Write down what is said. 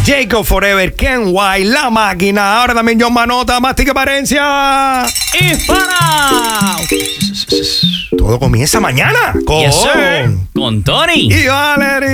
Jacob Forever, Ken White, La Máquina. Ahora también John Manota, Mastica Parencia. ¡Hispana! Todo comienza mañana con Yes, sir. Con Tony y Valerie.